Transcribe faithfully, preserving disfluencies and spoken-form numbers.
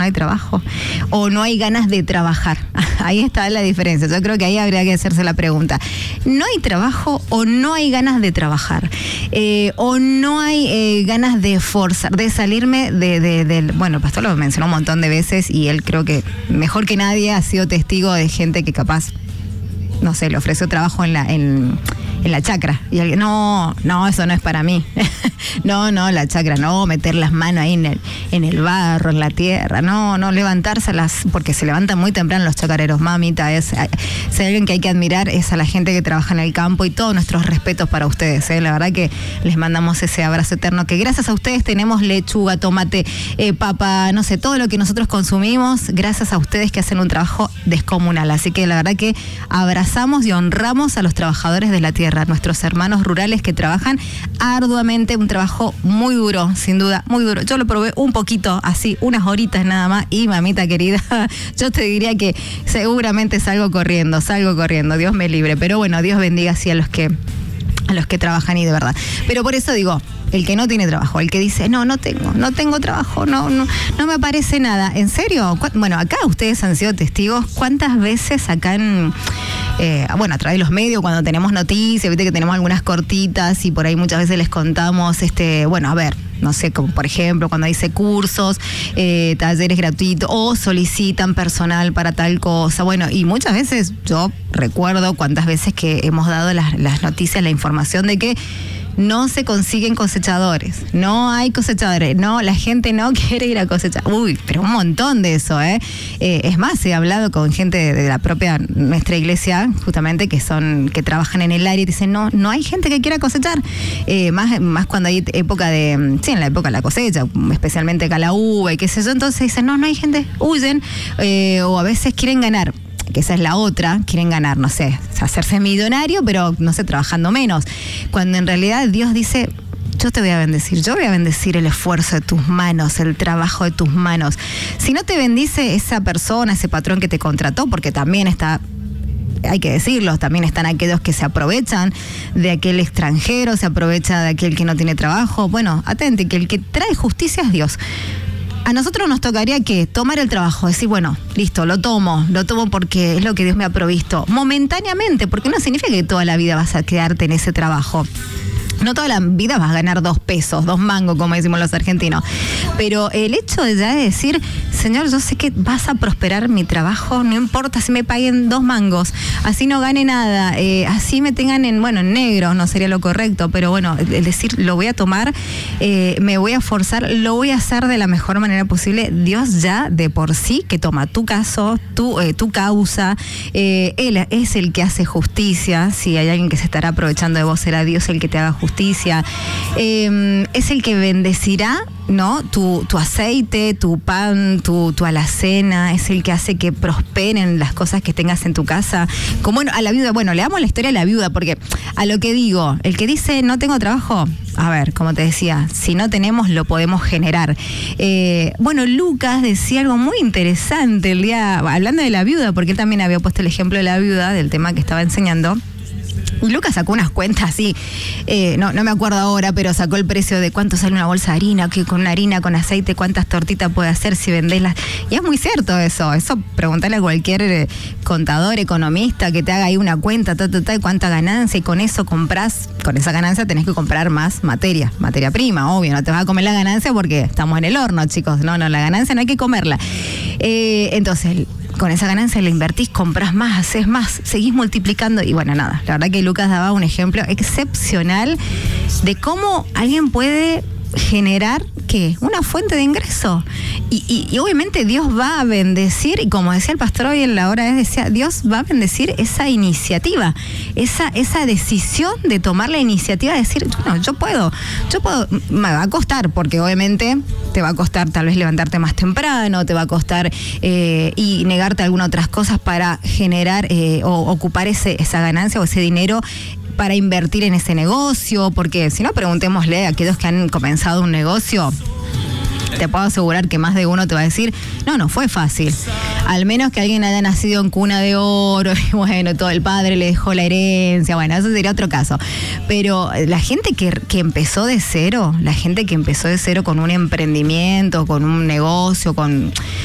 hay trabajo o no hay ganas de trabajar. Ahí está la diferencia. Yo creo que ahí habría que hacerse la pregunta. ¿No hay trabajo o no hay ganas de trabajar? Eh, o no hay eh, ganas de forzar, de salirme de, de, de... Bueno, el pastor lo mencionó un montón de veces y él creo que mejor que nadie ha sido testigo de gente que capaz, no sé, le ofreció trabajo en la... En, en la chacra, y alguien, no, no, eso no es para mí. No, no, la chacra, no, meter las manos ahí en el, en el barro, en la tierra, no, no, levantarse a las, porque se levantan muy temprano los chacareros, mamita, es, si hay alguien que hay que admirar es a la gente que trabaja en el campo, y todos nuestros respetos para ustedes, ¿eh? La verdad que les mandamos ese abrazo eterno, que gracias a ustedes tenemos lechuga, tomate, eh, papa, no sé, todo lo que nosotros consumimos, gracias a ustedes que hacen un trabajo descomunal, así que la verdad que abrazamos y honramos a los trabajadores de la tierra, nuestros hermanos rurales que trabajan arduamente, un trabajo muy duro, sin duda, muy duro. Yo lo probé un poquito, así, unas horitas nada más, y mamita querida, yo te diría que seguramente salgo corriendo, salgo corriendo, Dios me libre, pero bueno, Dios bendiga así a los que a los que trabajan y de verdad. Pero por eso digo, el que no tiene trabajo, el que dice, no, no tengo, no tengo trabajo, no, no, no me aparece nada. ¿En serio? Bueno, acá ustedes han sido testigos, ¿cuántas veces acá en, eh, bueno, a través de los medios, cuando tenemos noticias, viste que tenemos algunas cortitas y por ahí muchas veces les contamos, este, bueno, a ver, no sé, como por ejemplo, cuando dice cursos, eh, talleres gratuitos, o solicitan personal para tal cosa, bueno, y muchas veces yo recuerdo cuántas veces que hemos dado las, las noticias, la información de que no se consiguen cosechadores, no hay cosechadores, no, la gente no quiere ir a cosechar. Uy, pero un montón de eso, ¿eh? eh es más, he hablado con gente de, de la propia, nuestra iglesia, justamente, que son, que trabajan en el área y dicen, no, no hay gente que quiera cosechar. Eh, más, más cuando hay época de, sí, en la época de la cosecha, especialmente acá la uva y qué sé yo, entonces dicen, no, no hay gente, huyen, eh, o a veces quieren ganar. Que esa es la otra, quieren ganar, no sé, hacerse millonario, pero no sé, trabajando menos. Cuando en realidad Dios dice, yo te voy a bendecir, yo voy a bendecir el esfuerzo de tus manos, el trabajo de tus manos. Si no te bendice esa persona, ese patrón que te contrató, porque también está, hay que decirlo, también están aquellos que se aprovechan de aquel extranjero, se aprovecha de aquel que no tiene trabajo. Bueno, atente, que el que trae justicia es Dios. A nosotros nos tocaría que tomar el trabajo, decir, bueno, listo, lo tomo, lo tomo porque es lo que Dios me ha provisto, momentáneamente, porque no significa que toda la vida vas a quedarte en ese trabajo. No toda la vida vas a ganar dos pesos, dos mangos, como decimos los argentinos. Pero el hecho de ya decir, Señor, yo sé que vas a prosperar mi trabajo, no importa si me paguen dos mangos, así no gane nada, eh, así me tengan en, bueno, en negro, no sería lo correcto, pero bueno, el decir, lo voy a tomar, eh, me voy a forzar, lo voy a hacer de la mejor manera posible. Dios ya de por sí que toma tu caso, tu, eh, tu causa, eh, Él es el que hace justicia. Si hay alguien que se estará aprovechando de vos, será Dios el que te haga justicia. Justicia, eh, es el que bendecirá, ¿no? Tu, tu aceite, tu pan, tu, tu alacena, es el que hace que prosperen las cosas que tengas en tu casa. Como a la viuda, bueno, le damos la historia a la viuda, porque a lo que digo, el que dice no tengo trabajo, a ver, como te decía, si no tenemos lo podemos generar. Eh, bueno, Lucas decía algo muy interesante el día, hablando de la viuda, porque él también había puesto el ejemplo de la viuda, del tema que estaba enseñando. Y Lucas sacó unas cuentas así, eh, no, no me acuerdo ahora, pero sacó el precio de cuánto sale una bolsa de harina, que con una harina, con aceite, cuántas tortitas puede hacer si vendés las... Y es muy cierto eso, eso preguntarle a cualquier eh, contador, economista, que te haga ahí una cuenta, ta, ta, ta, cuánta ganancia, y con eso comprás, con esa ganancia tenés que comprar más materia, materia prima, obvio, no te vas a comer la ganancia porque estamos en el horno, chicos, no, no, la ganancia no hay que comerla. Eh, entonces... con esa ganancia la invertís, comprás más, haces más, seguís multiplicando y bueno, nada, la verdad que Lucas daba un ejemplo excepcional de cómo alguien puede generar, ¿qué? Una fuente de ingreso. Y, y, y obviamente Dios va a bendecir, y como decía el pastor hoy en la hora, decía, Dios va a bendecir esa iniciativa, esa, esa decisión de tomar la iniciativa de decir, bueno, yo puedo, yo puedo, me va a costar, porque obviamente te va a costar tal vez levantarte más temprano, te va a costar eh, y negarte algunas otras cosas para generar eh, o ocupar ese, esa ganancia o ese dinero para invertir en ese negocio, porque si no, preguntémosle a aquellos que han comenzado un negocio, te puedo asegurar que más de uno te va a decir, no, no fue fácil. Al menos que alguien haya nacido en cuna de oro y bueno, todo el padre le dejó la herencia, bueno, eso sería otro caso. Pero la gente que, que empezó de cero, la gente que empezó de cero con un emprendimiento, con un negocio, con